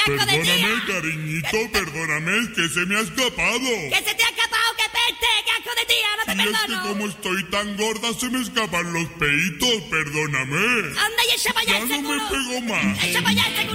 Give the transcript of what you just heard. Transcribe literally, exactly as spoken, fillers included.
asco de tía! Perdóname, cariñito, perdóname, que se me ha escapado. ¡Que se te ha escapado, que peste! ¡Qué asco de tía! ¡No te Y es que perdono! como estoy tan gorda se me escapan los peitos, perdóname. ¡Anda y echa para allá Ya ese no me culo! pego más. ¡Echa para allá ese culo!